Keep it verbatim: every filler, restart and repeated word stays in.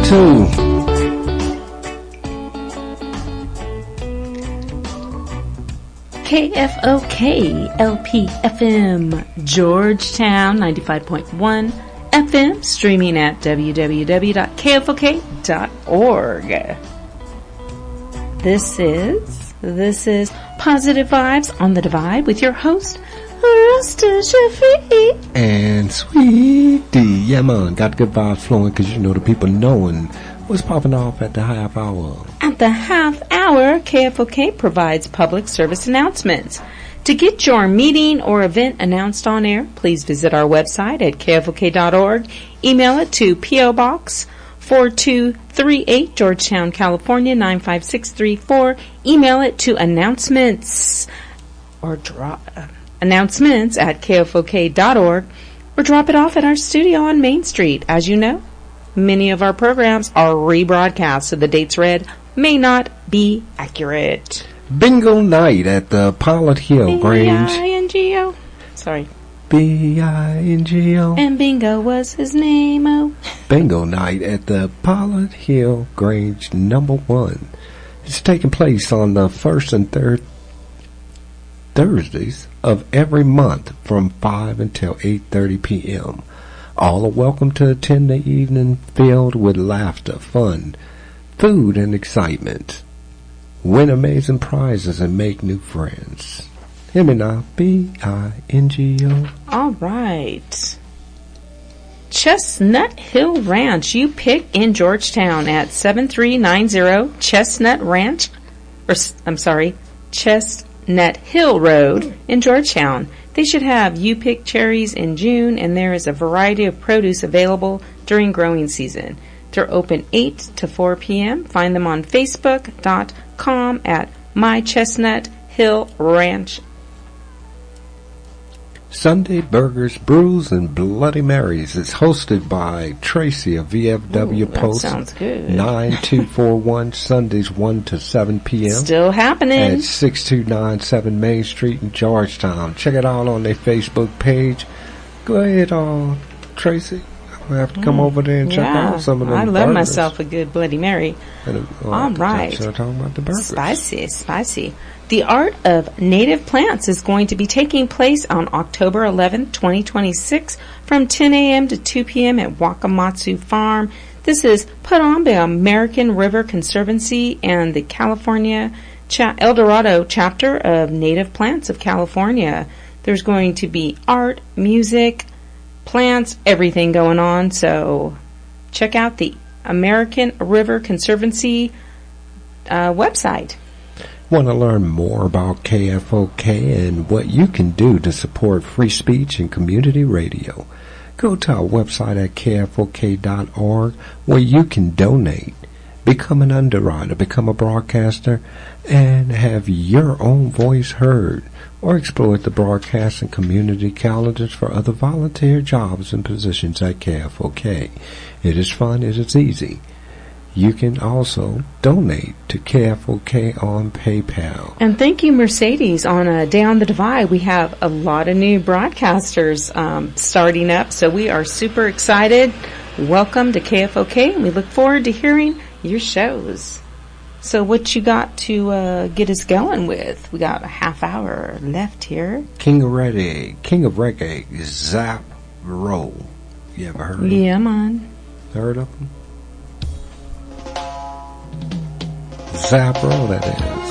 to K F O K L P F M, Georgetown ninety-five point one F M, streaming at w w w dot k f o k dot org. This is, this is Positive Vibes on the Divide with your host, Rasta Shafiq. And Sweet D. Yeah, man, got good vibes flowing because you know the people knowing what's popping off at the half hour. At the half hour, K F O K provides public service announcements. To get your meeting or event announced on air, please visit our website at k f o k dot org. Email it to P O. Box four two three eight, Georgetown, California nine five six three four. Email it to announcements or drop uh, announcements at k f o k dot org, or drop it off at our studio on Main Street. As you know, many of our programs are rebroadcast, so the dates read may not be accurate. Bingo night at the Pilot Hill Grange. B I N G O. Sorry. B I N G O. And Bingo was his name, oh. Bingo night at the Pilot Hill Grange number one. It's taking place on the first and third Thursdays of every month from five until eight thirty p.m. All are welcome to attend the evening filled with laughter, fun, food, and excitement. Win amazing prizes and make new friends. Hear me now. B I N G O. All right. Chestnut Hill Ranch, you pick in Georgetown at seven three nine zero Chestnut Ranch, or I'm sorry, Chestnut Hill Road in Georgetown. They should have you pick cherries in June, and there is a variety of produce available during growing season. They're open eight to four p.m. Find them on facebook dot com at My Chestnut Hill Ranch. Sunday Burgers, Brews, and Bloody Marys is hosted by Tracy of V F W Ooh, that Post. Sounds good. nine two four one, Sundays one to seven p.m. Still happening. At six two nine seven Main Street in Georgetown. Check it out on their Facebook page. Go ahead, uh, Tracy. We have to come mm, over there and check yeah, out some of them I love burgers. myself a good Bloody Mary. And, uh, All right. Start talking about the burgers. Spicy, spicy. The Art of Native Plants is going to be taking place on October eleventh, twenty twenty-six from ten a.m. to two p.m. at Wakamatsu Farm. This is put on by American River Conservancy and the California Cha- El Dorado chapter of Native Plants of California. There's going to be art, music, plants, everything going on. So check out the American River Conservancy uh, website. Want to learn more about K F O K and what you can do to support free speech and community radio? Go to our website at k f o k dot org where you can donate, become an underwriter, become a broadcaster, and have your own voice heard, or exploit the broadcast and community calendars for other volunteer jobs and positions at K F O K. It is fun, it is easy. You can also donate to K F O K on PayPal. And thank you, Mercedes. On a Day on the Divide, we have a lot of new broadcasters um, starting up, so we are super excited. Welcome to K F O K, and we look forward to hearing your shows. So what you got to uh, get us going with? We got a half hour left here. King of Reggae, King of Reggae, Zap Roll. You ever heard of him? Yeah, man. Heard of him? Zapro, that is.